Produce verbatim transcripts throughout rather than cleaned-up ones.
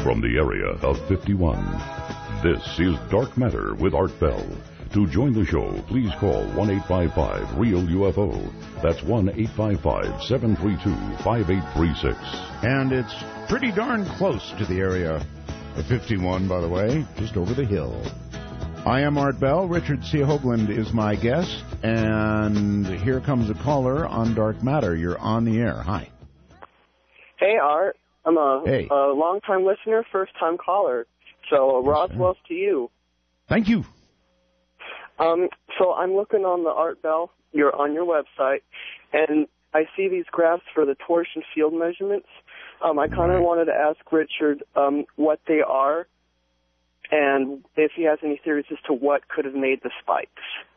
from the area of fifty-one. This is Dark Matter with Art Bell. To join the show, please call one eight five five REAL U F O. That's one eight five five, seven three two, five eight three six. And it's pretty darn close to the area of fifty-one, by the way, just over the hill. I am Art Bell. Richard C. Hoagland is my guest. And here comes a caller on Dark Matter. You're on the air. Hi. Hey, Art. I'm a, hey. a long-time listener, first-time caller. So, yes, Roswell's to you. Thank you. Um, so I'm looking on the Art Bell, you're on your website, and I see these graphs for the torsion field measurements. Um, I kind of right. wanted to ask Richard um, what they are and if he has any theories as to what could have made the spikes.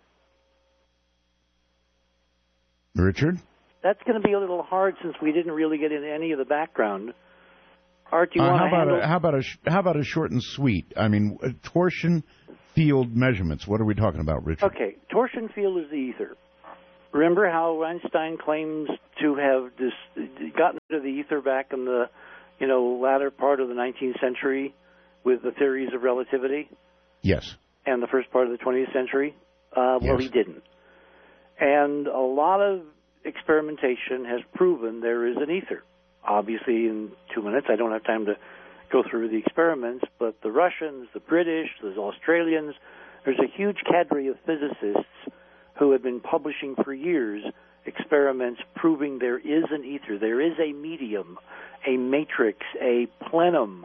Richard? That's going to be a little hard since we didn't really get into any of the background. Art, do you uh, want how to about handle... a, how about a how about a short and sweet? I mean, uh, torsion field measurements. What are we talking about, Richard? Okay, torsion field is the ether. Remember how Einstein claims to have this, gotten into the ether back in the, you know, latter part of the nineteenth century with the theories of relativity? Yes. And the first part of the twentieth century? Uh, well, yes. he didn't. And a lot of experimentation has proven there is an ether. Obviously, in two minutes, I don't have time to go through the experiments, but the Russians, the British, the Australians, there's a huge cadre of physicists who have been publishing for years experiments proving there is an ether, there is a medium, a matrix, a plenum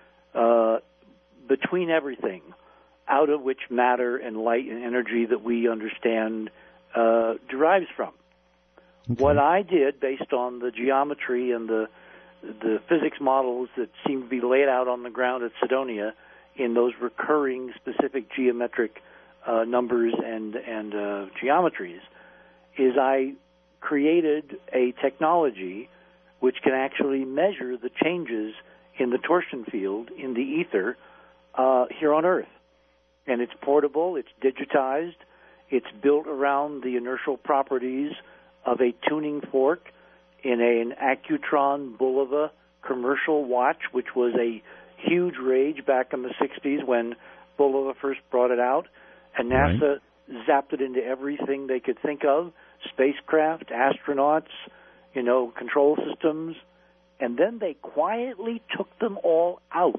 uh, between everything, out of which matter and light and energy that we understand uh, derives from. Okay. What I did, based on the geometry and the the physics models that seem to be laid out on the ground at Cydonia in those recurring specific geometric uh, numbers and, and uh, geometries, is I created a technology which can actually measure the changes in the torsion field in the ether uh, here on Earth. And it's portable, it's digitized, it's built around the inertial properties of a tuning fork in a, an Accutron Bulova commercial watch, which was a huge rage back in the sixties when Bulova first brought it out. And NASA right. zapped it into everything they could think of, spacecraft, astronauts, you know, control systems. And then they quietly took them all out.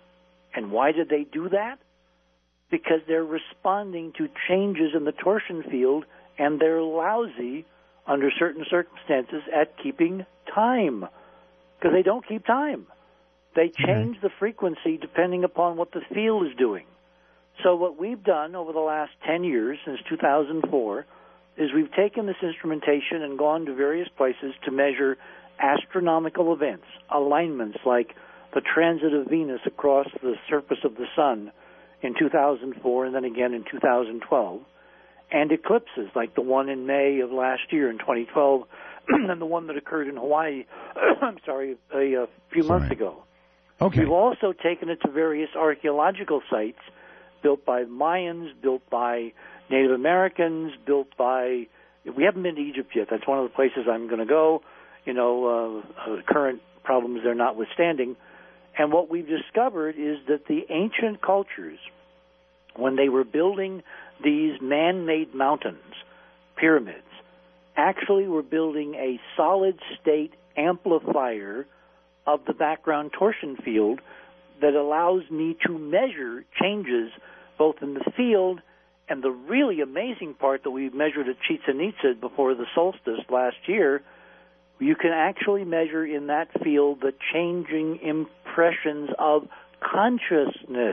And why did they do that? Because they're responding to changes in the torsion field, and they're lousy under certain circumstances at keeping time, because they don't keep time. They change mm-hmm. the frequency depending upon what the field is doing. So what we've done over the last ten years, since two thousand four, is we've taken this instrumentation and gone to various places to measure astronomical events, alignments like the transit of Venus across the surface of the sun in two thousand four and then again in two thousand twelve, and eclipses like the one in May of last year in twenty twelve and the one that occurred in Hawaii, I'm sorry, a, a few sorry. months ago. Okay. We've also taken it to various archaeological sites built by Mayans, built by Native Americans, built by... We haven't been to Egypt yet. That's one of the places I'm going to go, you know, uh, uh, current problems there notwithstanding. And what we've discovered is that the ancient cultures, when they were building these man-made mountains, pyramids, actually were building a solid-state amplifier of the background torsion field that allows me to measure changes both in the field and the really amazing part that we measured at Chichen Itza before the solstice last year. You can actually measure in that field the changing impressions of consciousness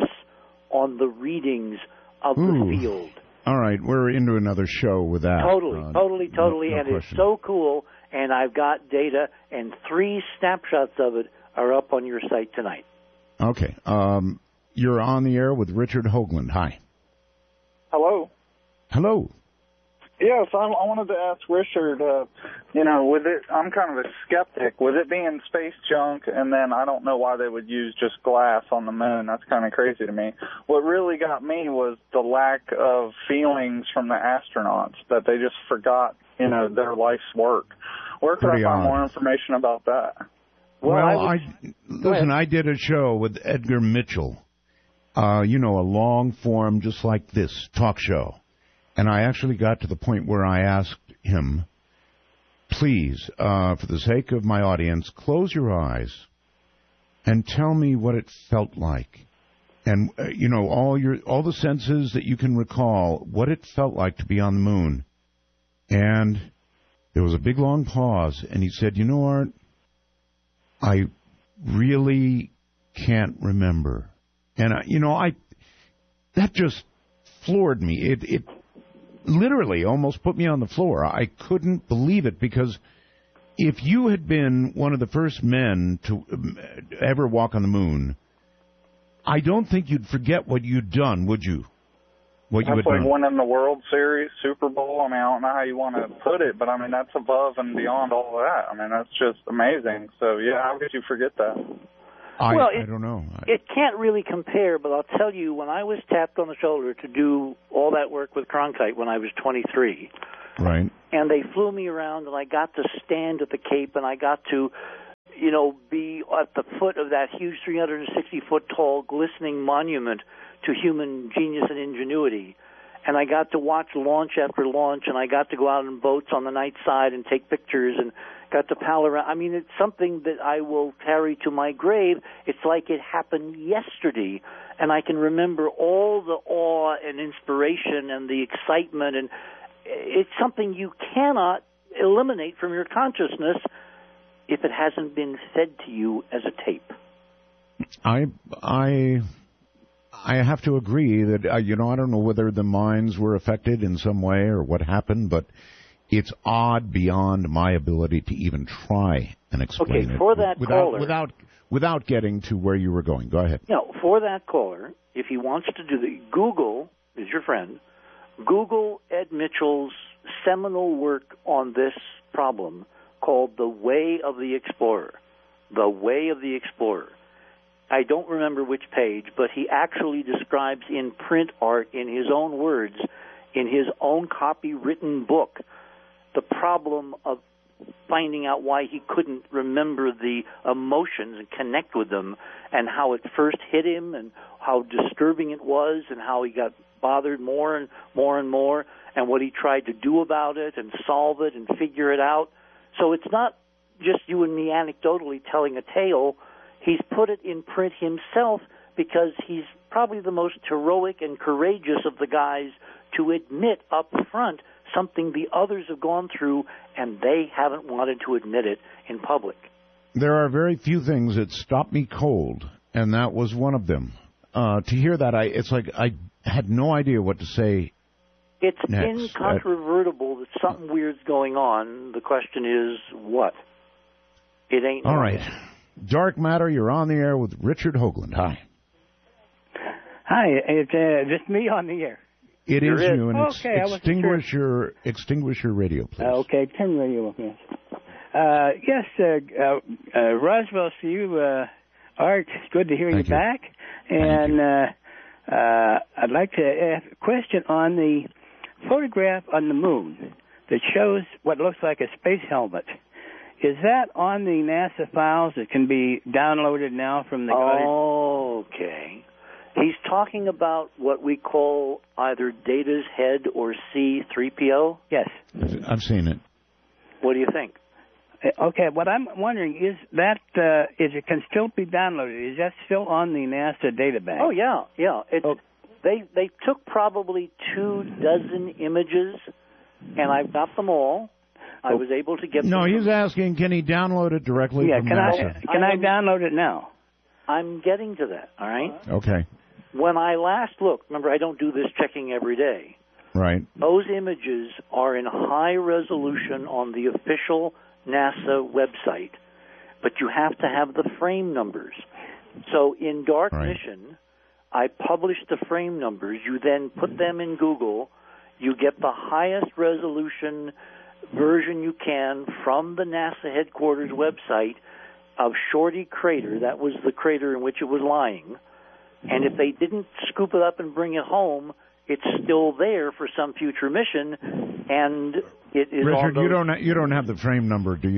on the readings of Ooh. the field. All right, we're into another show with that. Totally, uh, totally, totally, no, no and question. it's so cool, and I've got data, and three snapshots of it are up on your site tonight. Okay, um, you're on the air with Richard Hoagland. Hi. Hello. Hello. Yes, I, I wanted to ask Richard, uh, you know, with it, I'm kind of a skeptic. With it being space junk, and then I don't know why they would use just glass on the moon. That's kind of crazy to me. What really got me was the lack of feelings from the astronauts, that they just forgot, you know, their life's work. Where could Pretty I find odd. more information about that? Well, I, I, listen, I did a show with Edgar Mitchell, uh, you know, a long-form, just like this, talk show. And I actually got to the point where I asked him, please, uh, for the sake of my audience, close your eyes and tell me what it felt like. And, uh, you know, all your all the senses that you can recall, what it felt like to be on the moon. And there was a big, long pause, and he said, you know, Art, I really can't remember. And, I, you know, I that just floored me. It, it literally almost put me on the floor. I couldn't believe it, because if you had been one of the first men to ever walk on the moon, I don't think you'd forget what you'd done, would you? What you that's had like done. winning the World Series, Super Bowl. I mean, I don't know how you want to put it, but I mean, that's above and beyond all of that. I mean, that's just amazing. So, yeah, how could you forget that? I, well, it, I don't know. It can't really compare, but I'll tell you, when I was tapped on the shoulder to do all that work with Cronkite when I was twenty-three, right, and they flew me around, and I got to stand at the Cape, and I got to, you know, be at the foot of that huge three hundred sixty foot tall, glistening monument to human genius and ingenuity. And I got to watch launch after launch, and I got to go out in boats on the night side and take pictures, and got to pal around. I mean, it's something that I will carry to my grave. It's like it happened yesterday, and I can remember all the awe and inspiration and the excitement, and it's something you cannot eliminate from your consciousness if it hasn't been fed to you as a tape. I I I have to agree that uh, you know, I don't know whether the minds were affected in some way or what happened, but it's odd beyond my ability to even try and explain okay, it. for that without, caller, without without getting to where you were going. Go ahead. No, for that caller, if he wants to do the Google is your friend. Google Ed Mitchell's seminal work on this problem called The Way of the Explorer. The Way of the Explorer. I don't remember which page, but he actually describes in print art, in his own words, in his own copywritten book, the problem of finding out why he couldn't remember the emotions and connect with them, and how it first hit him, and how disturbing it was, and how he got bothered more and more and more, and what he tried to do about it and solve it and figure it out. So it's not just you and me anecdotally telling a tale. He's put it in print himself because he's probably the most heroic and courageous of the guys to admit up front something the others have gone through, and they haven't wanted to admit it in public. There are very few things that stop me cold, and that was one of them. Uh, to hear that, I it's like I had no idea what to say. It's next. incontrovertible that something weird's going on. The question is, what? It ain't. All right. Dark Matter, you're on the air with Richard Hoagland. Hi. Hi, it's uh, just me on the air. It is, is you, and okay, ex- extinguish sure. your extinguish your radio, please. Uh, okay, turn the radio off. Yes. Uh, yes, uh, uh, uh, Roswell, see you, uh, Art. It's good to hear Thank you, you back. And you. Uh, uh, I'd like to ask a question on the photograph on the moon that shows what looks like a space helmet. Is that on the NASA files that can be downloaded now from the... Oh, okay. He's talking about what we call either Data's Head or C three P O? Yes. I've seen it. What do you think? Okay, what I'm wondering is that uh, is it can still be downloaded? Is that still on the NASA database? Oh, yeah, yeah. It's, oh. They, they took probably two dozen images, and I've got them all. I was able to get No, them. he's asking, can he download it directly yeah, from can NASA? I, can I, I download it now? I'm getting to that, all right? Okay. When I last looked, remember, I don't do this checking every day. Right. Those images are in high resolution on the official NASA website, but you have to have the frame numbers. So in Dark right. Mission, I published the frame numbers. You then put them in Google. You get the highest resolution version you can from the NASA headquarters website of Shorty Crater. That was the crater in which it was lying. And if they didn't scoop it up and bring it home, it's still there for some future mission, and it is Richard, on those... you don't you don't have the frame number, do you?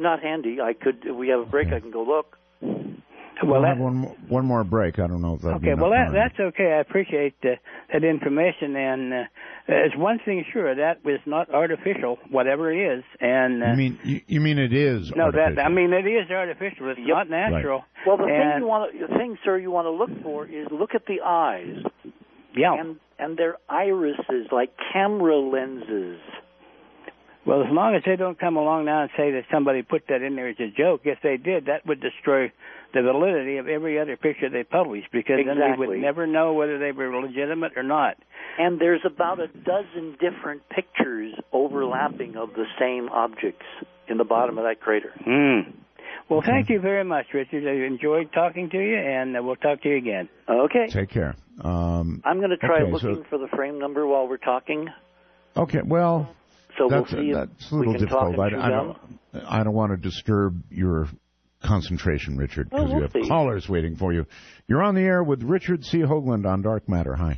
not handy. I could. If we have a break, Okay. I can go look. We'll that, have one more, one more break. I don't know if that'll be okay, well, that, enough time. that's okay. I appreciate uh, that information. And uh, there's one thing sure, that was not artificial, whatever it is. And uh, You mean you, you mean it is? no, artificial. that I mean it is artificial. It's Yep. not natural. Right. Well, the thing and, you want, to, the thing, sir, you want to look for is look at the eyes yeah. and and their irises, like camera lenses. Well, as long as they don't come along now and say that somebody put that in there as a joke, if they did, that would destroy the validity of every other picture they published, because then we Exactly. would never know whether they were legitimate or not. And there's about a dozen different pictures overlapping of the same objects in the bottom of that crater. Mm. Well, thank you very much, Richard. I enjoyed talking to you, and uh, we'll talk to you again. Okay. Take care. Um, I'm going to try okay, looking so- for the frame number while we're talking. okay. Well, So that's we'll see if that's a we little can talk difficult. it I, I through don't. I don't want to disturb your concentration, Richard, because Well, we'll you have see. callers waiting for you. You're on the air with Richard C. Hoagland on Dark Matter. Hi.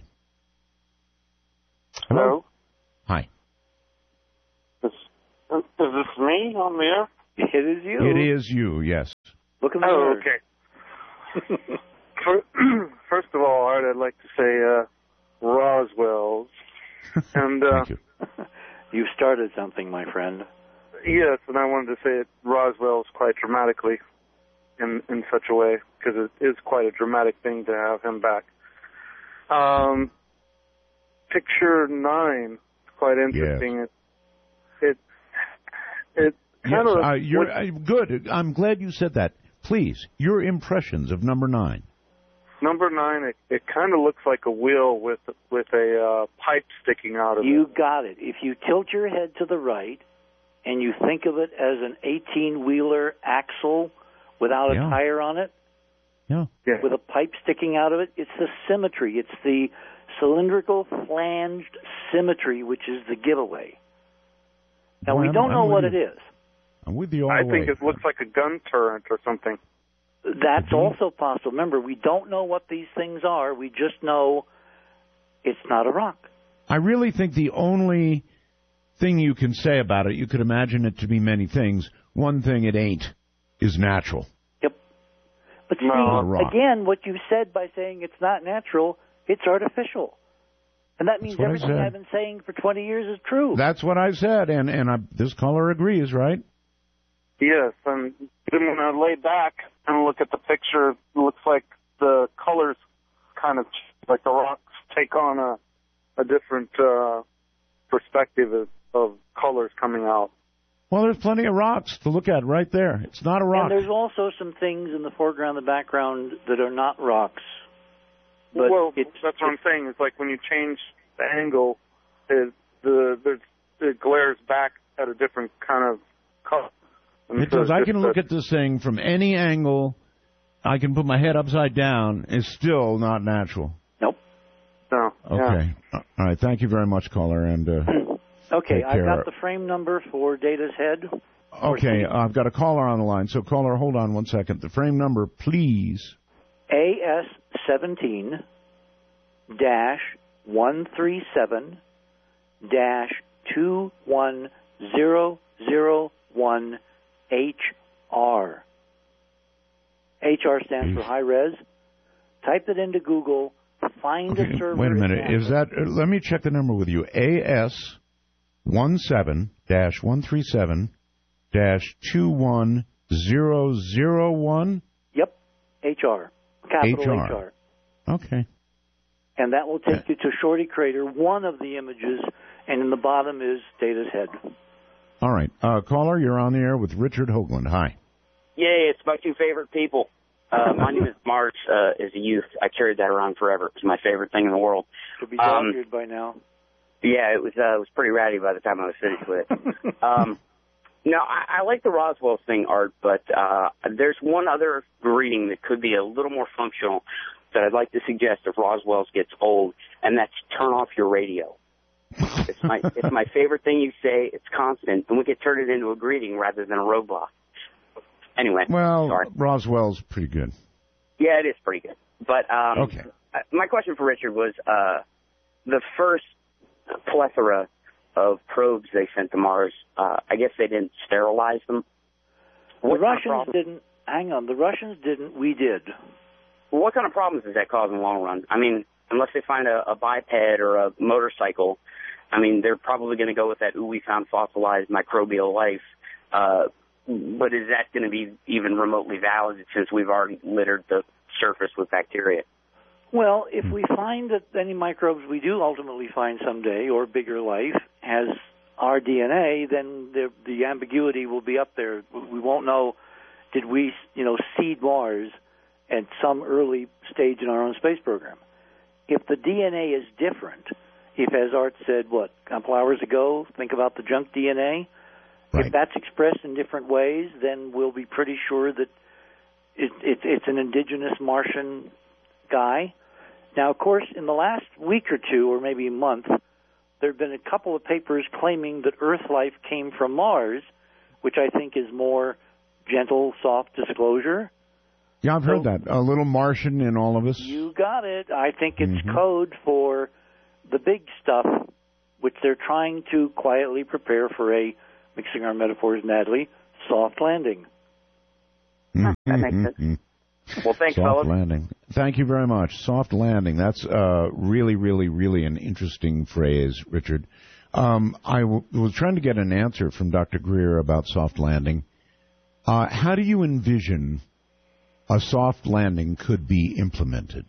Hello? Hi. Is, is this me on the air? It is you. It is you. Yes. Look in the Oh, mirror. okay. For- First of all, Art, I'd like to say uh, Roswell's. And, uh, Thank you. You've started something, my friend. yes, and I wanted to say it Roswell's quite dramatically in, in such a way, because it is quite a dramatic thing to have him back. Um, picture nine is quite interesting. Yes. It, it, it kind Yes, of... uh, you're uh, good. I'm glad you said that. Please, your impressions of number nine. Number nine, it, it kind of looks like a wheel with with a uh, pipe sticking out of You it. got it. If you tilt your head to the right and you think of it as an eighteen-wheeler axle without a Yeah. tire on it, Yeah. Yeah. with a pipe sticking out of it, it's the symmetry. It's the cylindrical flanged symmetry, which is the giveaway. Now, Boy, we I'm- don't I'm know with what you. it is. I'm with you all I the way. think it looks like a gun turret or something. That's Mhm. also possible. Remember, we don't know what these things are. We just know it's not a rock. I really think the only thing you can say about it, you could imagine it to be many things. One thing it ain't is natural. Yep. But see, No, rock. again, what you said by saying it's not natural, it's artificial. And that means what I everything said. I've been saying for twenty years is true. That's what I said, and and I, this caller agrees, right? Yes, and then when I lay back and look at the picture, it looks like the colors kind of, like the rocks take on a a different uh, perspective of, of colors coming out. Well, there's plenty of rocks to look at right there. It's not a rock. And there's also some things in the foreground and the background that are not rocks. But well, it's, that's what I'm saying. It's like when you change the angle, it, the, the it glares back at a different kind of color. And It so does. I it's can just look a- at this thing from any angle. I can put my head upside down. It's still not natural. Nope. No. Okay. All right. Thank you very much, caller. And uh, Okay, Take I've care. got the frame number for Data's Head. okay, I've got a caller on the line. So, caller, hold on one second. The frame number, please. A S seventeen dash one three seven dash two one zero zero one H R. H R stands for high res. Type it into Google. Find Okay, a server. wait a minute. in Is that? Uh, let me check the number with you. A S one seven dash one three seven dash two one zero zero one. Yep, H R. Capital H R. H R. Okay. And that will take you to Shorty Crater, one of the images, and in the bottom is Data's Head. All right. Uh, caller, you're on the air with Richard Hoagland. Hi. Yay, it's my two favorite people. Uh, my name is March. Uh, as a youth, I carried that around forever. It's my favorite thing in the world. Should be Um, dog-eared by now. Yeah, it was uh, it was pretty ratty by the time I was finished with it. um, no, I, I like the Roswell thing, Art, but uh, there's one other reading that could be a little more functional that I'd like to suggest if Roswell's gets old, and that's turn off your radio. It's my it's my favorite thing you say. It's constant, and we could turn it into a greeting rather than a roadblock. Anyway, Well, sorry. Roswell's pretty good. Yeah, it is pretty good. But um, Okay. uh, my question for Richard was uh, the first plethora of probes they sent to Mars. Uh, I guess they didn't sterilize them. What the Russians kind of didn't. Hang on. The Russians didn't. We did. Well, what kind of problems does that cause in the long run? I mean, unless they find a, a biped or a motorcycle, I mean, they're probably going to go with that, ooh, we found fossilized microbial life. Uh, but is that going to be even remotely valid since we've already littered the surface with bacteria? Well, if we find that any microbes we do ultimately find someday, or bigger life, has our D N A, then the, the ambiguity will be up there. We won't know, did we, you know, seed Mars at some early stage in our own space program? If the D N A is different, if, as Art said, what, a couple hours ago, think about the junk D N A, right. If that's expressed in different ways, then we'll be pretty sure that it, it, it's an indigenous Martian guy. Now, of course, in the last week or two, or maybe a month, there have been a couple of papers claiming that Earth life came from Mars, which I think is more gentle, soft disclosure. Yeah, I've so, heard that. A little Martian in all of us. You got it. I think it's mm-hmm. code for the big stuff, which they're trying to quietly prepare for a, mixing our metaphors madly, soft landing. Huh, that makes sense. Well, thanks, Soft fellas. landing. Thank you very much. Soft landing. That's uh, really, really, really an interesting phrase, Richard. Um, I w- was trying to get an answer from Doctor Greer about soft landing. Uh, how do you envision a soft landing could be implemented?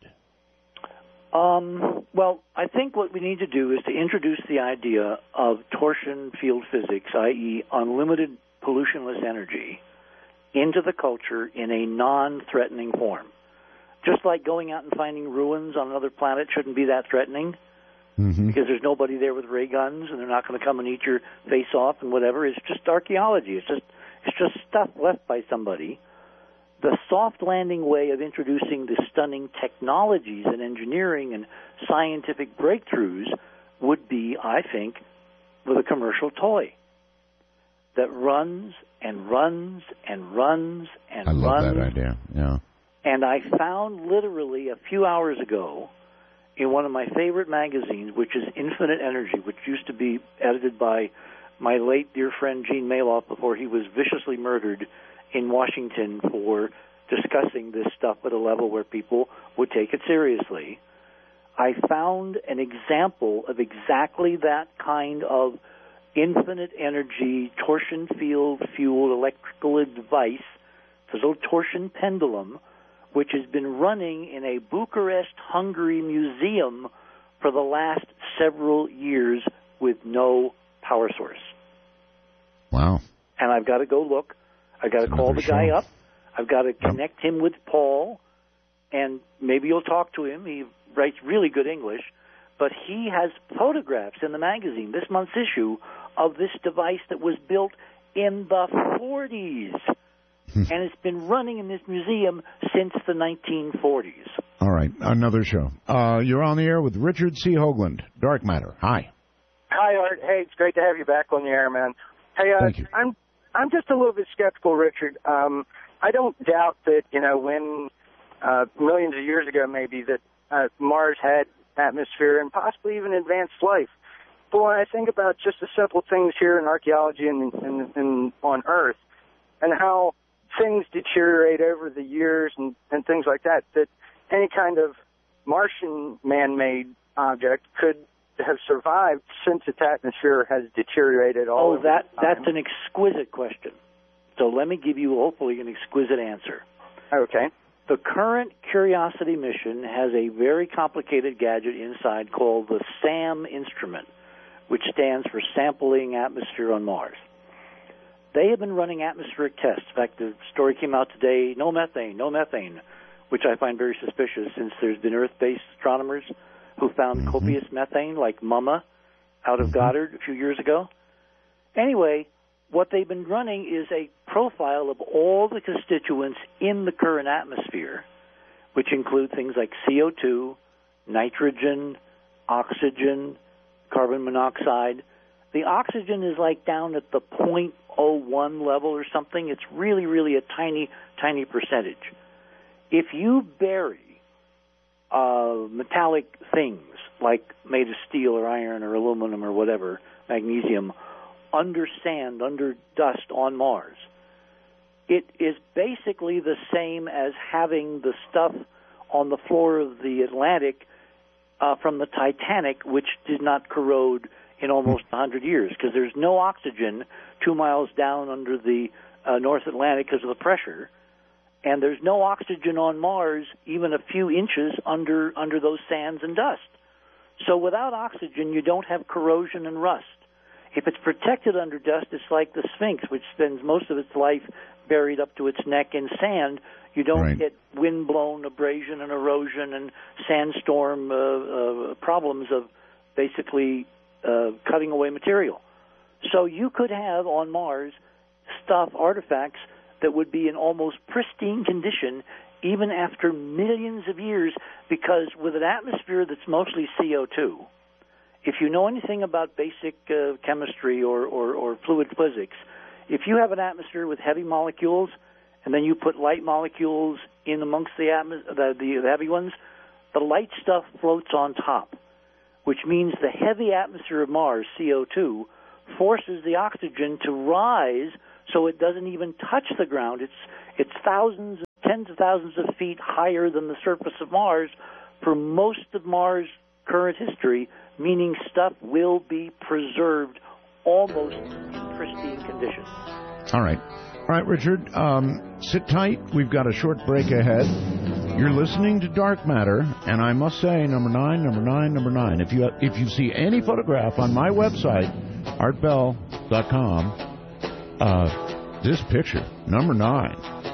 Um, well, I think what we need to do is to introduce the idea of torsion field physics, that is unlimited pollutionless energy, into the culture in a non-threatening form. Just like going out and finding ruins on another planet shouldn't be that threatening, mm-hmm. because there's nobody there with ray guns and they're not going to come and eat your face off and whatever. It's just archaeology. It's just it's just stuff left by somebody. The soft landing way of introducing the stunning technologies and engineering and scientific breakthroughs would be, I think, with a commercial toy that runs and runs and runs and I love runs. that idea, yeah. And I found literally a few hours ago in one of my favorite magazines, which is Infinite Energy, which used to be edited by my late dear friend Gene Mailoff before he was viciously murdered in Washington for discussing this stuff at a level where people would take it seriously. I found an example of exactly that kind of infinite energy, torsion field fueled electrical device, this little torsion pendulum, which has been running in a Bucharest, Hungary museum for the last several years with no power source. Wow. And I've got to go look. I've got to call the guy up. I've got to connect him with Paul, and maybe you'll talk to him. He writes really good English, but he has photographs in the magazine, this month's issue, of this device that was built in the forties, and it's been running in this museum since the nineteen forties. All right, another show. Uh, you're on the air with Richard C. Hoagland, Dark Matter. Hi. Hi, Art. Hey, it's great to have you back on the air, man. Hey, uh, Thank you. I'm I'm just a little bit skeptical, Richard. Um, I don't doubt that, you know, when uh, millions of years ago maybe that uh, Mars had atmosphere and possibly even advanced life. But when I think about just the simple things here in archaeology and, and, and on Earth and how things deteriorate over the years and, and things like that, that any kind of Martian man-made object could have survived since its atmosphere has deteriorated all Oh, over that the time. that's an exquisite question. So let me give you, hopefully, an exquisite answer. Okay. The current Curiosity mission has a very complicated gadget inside called the SAM instrument, which stands for Sampling Atmosphere on Mars. They have been running atmospheric tests. In fact, the story came out today, no methane, no methane, which I find very suspicious since there's been Earth-based astronomers who found mm-hmm. copious methane, like Mama, out of mm-hmm. Goddard a few years ago. Anyway, what they've been running is a profile of all the constituents in the current atmosphere, which include things like C O two, nitrogen, oxygen, carbon monoxide. The oxygen is like down at the zero point zero one level or something. It's really, really a tiny, tiny percentage. If you bury uh, metallic things, like made of steel or iron or aluminum or whatever, magnesium, under sand, under dust on Mars, it is basically the same as having the stuff on the floor of the Atlantic uh, from the Titanic, which did not corrode in almost one hundred years, because there's no oxygen two miles down under the uh, North Atlantic because of the pressure, and there's no oxygen on Mars even a few inches under under those sands and dust. So without oxygen, you don't have corrosion and rust. If it's protected under dust, it's like the Sphinx, which spends most of its life buried up to its neck in sand. You don't right. get wind-blown abrasion and erosion and sandstorm uh, uh, problems of basically uh, cutting away material. So you could have on Mars stuff, artifacts, that would be in almost pristine condition even after millions of years, because with an atmosphere that's mostly C O two, if you know anything about basic uh, chemistry or, or, or fluid physics, if you have an atmosphere with heavy molecules and then you put light molecules in amongst the, atmos- the, the, the heavy ones, the light stuff floats on top, which means the heavy atmosphere of Mars, C O two, forces the oxygen to rise so it doesn't even touch the ground. It's it's thousands, tens of thousands of feet higher than the surface of Mars for most of Mars' current history, meaning stuff will be preserved almost in pristine condition. All right. All right, Richard, um, sit tight. We've got a short break ahead. You're listening to Dark Matter, and I must say, number nine, number nine, number nine. If you if you see any photograph on my website, art bell dot com, uh, this picture, number nine,